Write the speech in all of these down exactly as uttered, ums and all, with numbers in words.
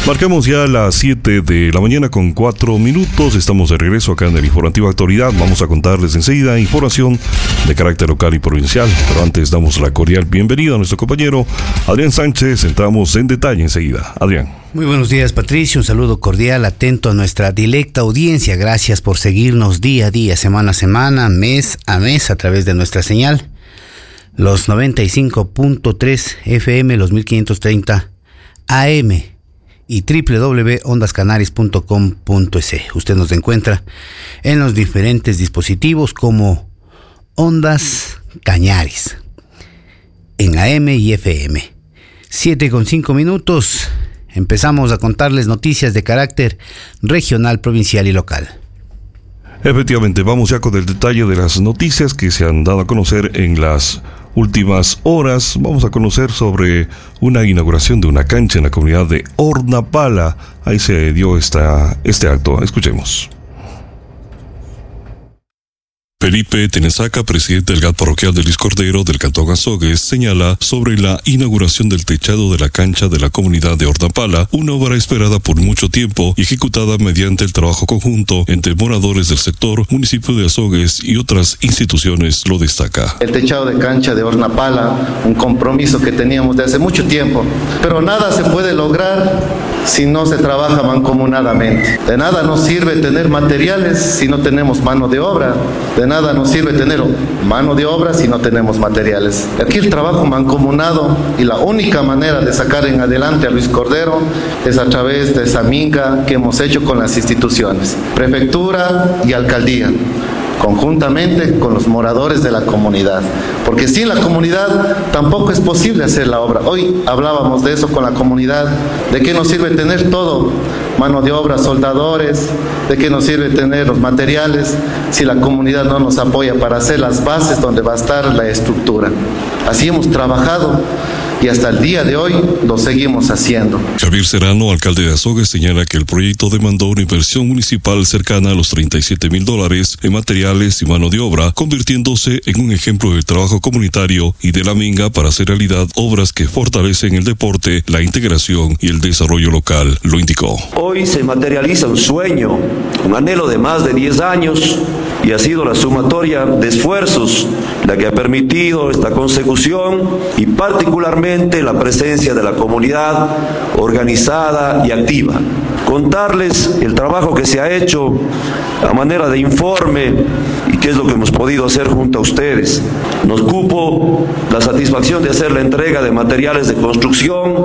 Marcamos ya las siete de la mañana con cuatro minutos. Estamos de regreso acá en el Informativo Actualidad. Vamos a contarles enseguida información de carácter local y provincial. Pero antes damos la cordial bienvenida a nuestro compañero Adrián Sánchez. Entramos en detalle enseguida. Adrián. Muy buenos días, Patricio. Un saludo cordial, atento a nuestra directa audiencia. Gracias por seguirnos día a día, semana a semana, mes a mes a través de nuestra señal. Los noventa y cinco punto tres F M, los mil quinientos treinta A M y doble u doble u doble u punto ondas canaris punto com punto es. Usted nos encuentra en los diferentes dispositivos como Ondas Cañaris, en A M y F M. siete con cinco minutos. Empezamos a contarles noticias de carácter regional, provincial y local. Efectivamente, vamos ya con el detalle de las noticias que se han dado a conocer en las últimas horas. Vamos a conocer sobre una inauguración de una cancha en la comunidad de Hornapala. Ahí se dio esta, este acto. Escuchemos. Felipe Tenesaca, presidente del G A T parroquial de Luis Cordero del Cantón Azogues, señala sobre la inauguración del techado de la cancha de la comunidad de Hornapala, una obra esperada por mucho tiempo y ejecutada mediante el trabajo conjunto entre moradores del sector, municipio de Azogues y otras instituciones, lo destaca. El techado de cancha de Hornapala, un compromiso que teníamos de hace mucho tiempo, pero nada se puede lograr si no se trabaja mancomunadamente. De nada nos sirve tener materiales si no tenemos mano de obra. De nada nos sirve tener mano de obra si no tenemos materiales. Aquí el trabajo mancomunado y la única manera de sacar en adelante a Luis Cordero es a través de esa minga que hemos hecho con las instituciones, prefectura y alcaldía, conjuntamente con los moradores de la comunidad, porque sin la comunidad tampoco es posible hacer la obra. Hoy hablábamos de eso con la comunidad, de qué nos sirve tener todo, mano de obra, soldadores, de qué nos sirve tener los materiales si la comunidad no nos apoya para hacer las bases donde va a estar la estructura. Así hemos trabajado y hasta el día de hoy lo seguimos haciendo. Javier Serrano, alcalde de Azogues, señala que el proyecto demandó una inversión municipal cercana a los treinta y siete mil dólares en materiales y mano de obra, convirtiéndose en un ejemplo del trabajo comunitario y de la minga para hacer realidad obras que fortalecen el deporte, la integración y el desarrollo local, lo indicó. Hoy se materializa un sueño, un anhelo de más de diez años, y ha sido la sumatoria de esfuerzos la que ha permitido esta consecución y particularmente la presencia de la comunidad organizada y activa. Contarles el trabajo que se ha hecho a manera de informe y qué es lo que hemos podido hacer junto a ustedes. Nos cupo la satisfacción de hacer la entrega de materiales de construcción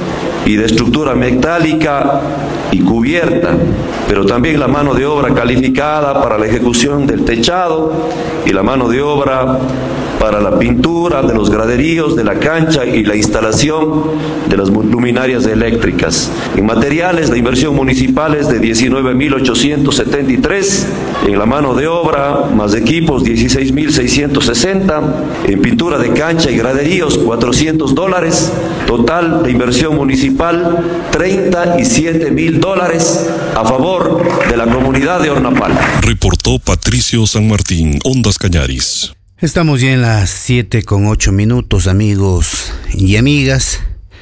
y de estructura metálica y cubierta, pero también la mano de obra calificada para la ejecución del techado y la mano de obra para la pintura de los graderíos de la cancha y la instalación de las luminarias eléctricas. En materiales, la inversión municipal es de diecinueve mil ochocientos setenta y tres, en la mano de obra más equipos dieciséis mil seiscientos sesenta, en pintura de cancha y graderíos cuatrocientos dólares, total de inversión municipal treinta y siete mil dólares a favor de la comunidad de Hornapala. Reportó Patricio San Martín, Ondas Cañaris. Estamos ya en las siete con ocho minutos, amigos y amigas.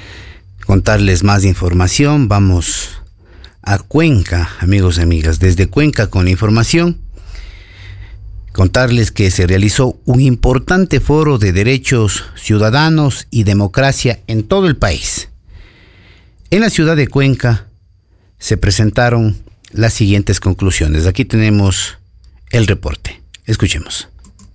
Contarles más información. Vamos a Cuenca, amigos y amigas. Desde Cuenca con la información. Contarles que se realizó un importante foro de derechos ciudadanos y democracia en todo el país. En la ciudad de Cuenca se presentaron las siguientes conclusiones. Aquí tenemos el reporte. Escuchemos.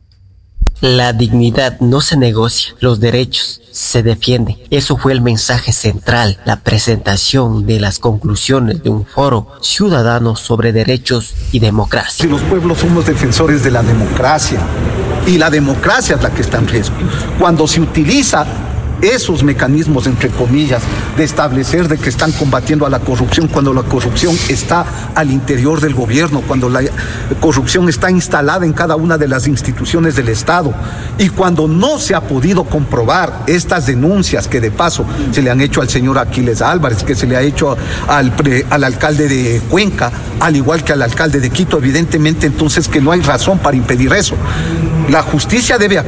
La dignidad no se negocia, los derechos se defienden. Eso fue el mensaje central, la presentación de las conclusiones de un foro ciudadano sobre derechos y democracia. Si los pueblos somos defensores de la democracia, y la democracia es la que está en riesgo, cuando se utiliza esos mecanismos, entre comillas, de establecer de que están combatiendo a la corrupción, cuando la corrupción está al interior del gobierno, cuando la corrupción está instalada en cada una de las instituciones del Estado, y cuando no se ha podido comprobar estas denuncias que de paso se le han hecho al señor Aquiles Álvarez, que se le ha hecho al, pre, al alcalde de Cuenca, al igual que al alcalde de Quito, evidentemente entonces que no hay razón para impedir eso. La justicia debe actuar.